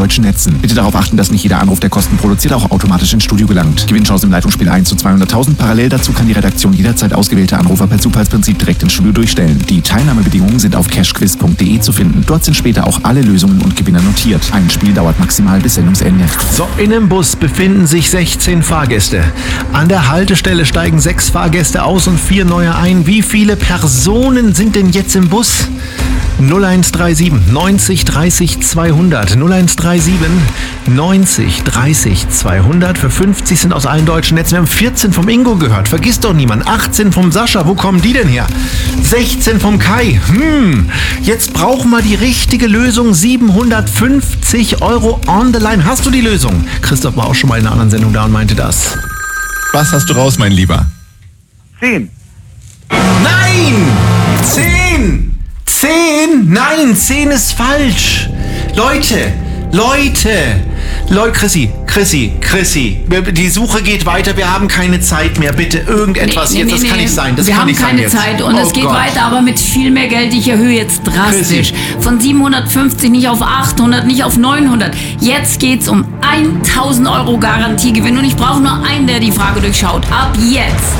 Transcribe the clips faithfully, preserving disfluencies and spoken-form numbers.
deutschen Netzen. Bitte darauf achten, dass nicht jeder Anruf, der Kosten produziert, auch automatisch ins Studio gelangt. Gewinnchance im Leitungsspiel eins zu zweihunderttausend. Parallel dazu kann die Redaktion jederzeit ausgewählte Anrufer per Zufallsprinzip direkt ins Studio durchstellen. Die Teilnahmebedingungen sind auf cashquiz punkt de zu finden. Dort sind später auch alle Lösungen und Gewinner notiert. Ein Spiel dauert maximal bis Sendungsende. So, in dem Bus befinden sich sechzehn Fahrgäste. An der Haltestelle steigen sechs Fahrgäste aus und vier neue ein. Wie viele Personen sind denn jetzt im Bus? null eins drei sieben neunzig dreißig zweihundert. null eins drei sieben neunzig dreißig zweihundert. Für fünfzig sind aus allen deutschen Netzen. Wir haben vierzehn vom Ingo gehört. Vergiss doch niemand. achtzehn vom Sascha. Wo kommen die denn her? sechzehn vom Kai. Hm. Jetzt brauchen wir die richtige Lösung. siebenhundertfünfzig Euro on the line. Hast du die Lösung? Christoph war auch schon mal in einer anderen Sendung da und meinte das. Was hast du raus, mein Lieber? Zehn. Nein! Zehn! Zehn? Nein, zehn ist falsch. Leute, Leute, Leute, Chrissy, Chrissy, Chrissy, die Suche geht weiter, wir haben keine Zeit mehr, bitte irgendetwas nee, nee, jetzt, das nee, kann nee. nicht sein, das wir kann haben nicht sein keine jetzt. Zeit und oh es geht Gott. weiter, aber mit viel mehr Geld. Ich erhöhe jetzt drastisch. Von siebenhundertfünfzig nicht auf achthundert, nicht auf neunhundert. Jetzt geht's um tausend Euro Garantiegewinn und ich brauche nur einen, der die Frage durchschaut. Ab jetzt.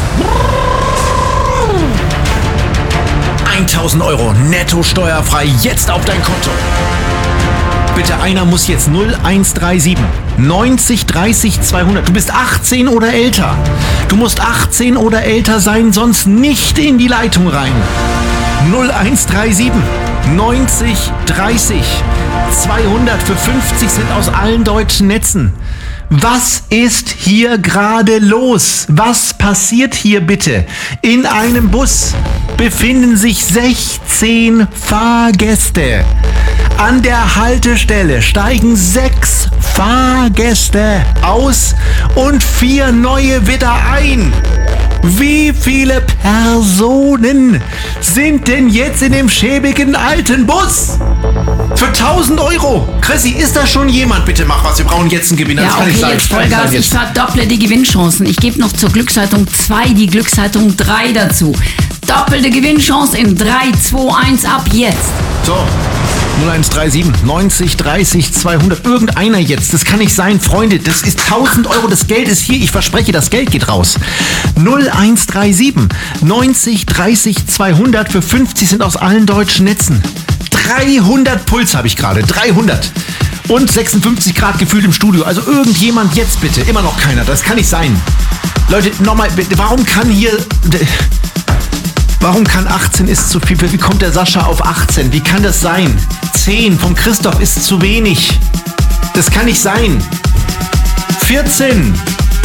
tausend Euro netto steuerfrei jetzt auf dein Konto. Bitte, einer muss jetzt null eins drei sieben neunzig dreißig zweihundert. Du bist achtzehn oder älter. Du musst achtzehn oder älter sein, sonst nicht in die Leitung rein. null eins drei sieben neunzig dreißig zweihundert. Für fünfzig sind aus allen deutschen Netzen. Was ist hier gerade los? Was passiert hier bitte? In einem Bus befinden sich sechzehn Fahrgäste. An der Haltestelle steigen sechs Fahrgäste aus und vier neue wieder ein. Wie viele Personen sind denn jetzt in dem schäbigen alten Bus? Für tausend Euro. Chrissy, ist da schon jemand? Bitte mach was, wir brauchen jetzt einen Gewinner. Ja, das kann okay, nicht sein. jetzt Das kann nicht Vollgas. sein Ich jetzt. verdopple die Gewinnchancen. Ich gebe noch zur Glücksleitung zwei die Glücksleitung drei dazu. Doppelte Gewinnchance in drei, zwei, eins ab jetzt. So, null eins drei sieben neunzig dreißig zweihundert. Irgendeiner jetzt. Das kann nicht sein, Freunde. Das ist tausend Euro. Das Geld ist hier. Ich verspreche, das Geld geht raus. null eins drei sieben neunzig dreißig zweihundert. Für fünfzig sind aus allen deutschen Netzen. dreihundert Puls habe ich gerade. dreihundert. Und sechsundfünfzig Grad gefühlt im Studio. Also irgendjemand jetzt bitte. Immer noch keiner. Das kann nicht sein. Leute, nochmal, warum kann hier... Warum kann achtzehn ist zu viel? Wie kommt der Sascha auf achtzehn? Wie kann das sein? zehn vom Christoph ist zu wenig. Das kann nicht sein. vierzehn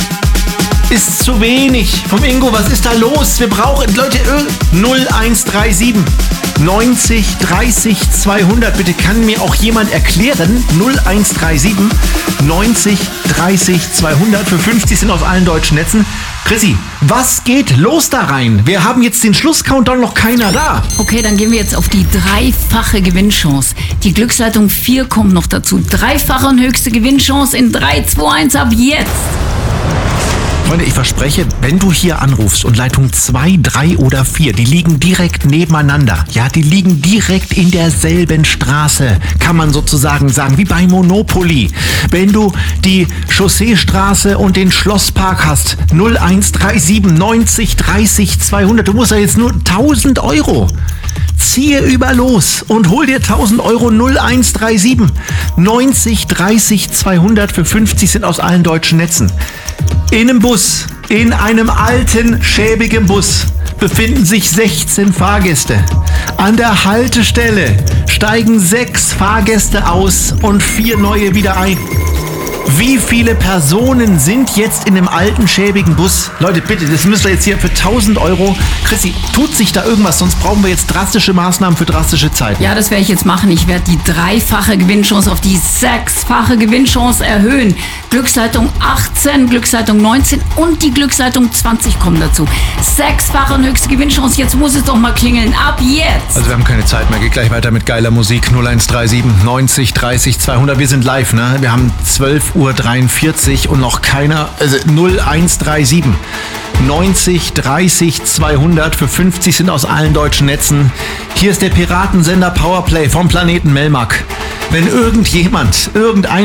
ist zu wenig. Vom Ingo, was ist da los? Wir brauchen, Leute, null eins drei sieben neunzig dreißig zweihundert. Bitte kann mir auch jemand erklären. null eins drei sieben neunzig dreißig zweihundert. Für fünfzig sind aus allen deutschen Netzen. Chrissy, was geht los da rein? Wir haben jetzt den Schlusscountdown, noch keiner da. Okay, dann gehen wir jetzt auf die dreifache Gewinnchance. Die Glücksleitung vier kommt noch dazu. Dreifache und höchste Gewinnchance in drei, zwei, eins ab jetzt. Freunde, ich verspreche, wenn du hier anrufst und Leitung zwei, drei oder vier, die liegen direkt nebeneinander. Ja, die liegen direkt in derselben Straße, kann man sozusagen sagen, wie bei Monopoly. Wenn du die Chausseestraße und den Schlosspark hast, null eins drei sieben neunzig dreißig zweihundert, du musst ja jetzt nur tausend Euro. Ziehe über los und hol dir tausend Euro. Null eins drei sieben neunzig dreißig zweihundert. Für fünfzig sind aus allen deutschen Netzen. In einem Bus, in einem alten, schäbigen Bus befinden sich sechzehn Fahrgäste. An der Haltestelle steigen sechs Fahrgäste aus und vier neue wieder ein. Wie viele Personen sind jetzt in dem alten, schäbigen Bus? Leute, bitte, das müsst ihr jetzt hier für tausend Euro. Chrissy, tut sich da irgendwas, sonst brauchen wir jetzt drastische Maßnahmen für drastische Zeiten. Ja, das werde ich jetzt machen. Ich werde die dreifache Gewinnchance auf die sechsfache Gewinnchance erhöhen. Glücksleitung achtzehn, Glücksleitung neunzehn und die Glücksleitung zwanzig kommen dazu. Sechsfache und höchste Gewinnchance. Jetzt muss es doch mal klingeln. Ab jetzt! Also wir haben keine Zeit mehr. Geht gleich weiter mit geiler Musik. null eins drei sieben neunzig dreißig zweihundert. Wir sind live, ne? Wir haben zwölf Uhr dreiundvierzig und noch keiner. Also null eins drei sieben neunzig dreißig zweihundert. Für fünfzig sind aus allen deutschen Netzen. Hier ist der Piratensender Powerplay vom Planeten Melmac. Wenn irgendjemand, irgendein